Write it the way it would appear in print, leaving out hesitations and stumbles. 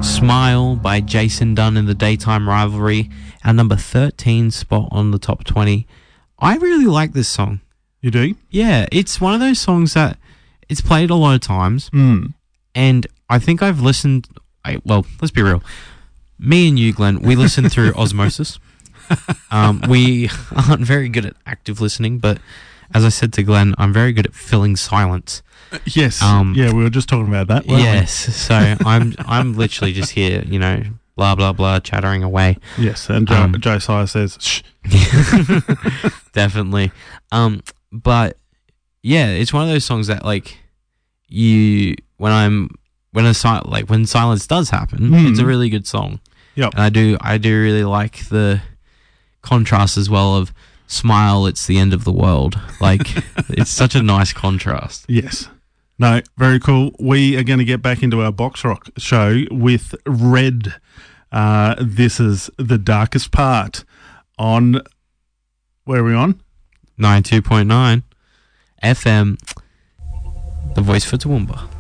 Smile by Jason Dunn in the Daytime Rivalry, our number 13 spot on the top 20. I really like this song. You do? Yeah, it's one of those songs that it's played a lot of times, and I think I've listened... well, let's be real. Me and you, Glenn, we listen through osmosis. We aren't very good at active listening, but as I said to Glenn, I'm very good at filling silence. Yes. Yeah, we were just talking about that. Yes. So I'm literally just here, blah, blah, blah, chattering away. Yes, and Josiah says, shh. Definitely. But yeah, it's one of those songs that when silence does happen, it's a really good song. Yep. And I do really like the contrast as well of Smile, it's the end of the world. It's such a nice contrast. Yes. No, very cool. We are going to get back into our box rock show with Red. This is The Darkest Part on, where are we on? 92.9 FM, The Voice for Toowoomba.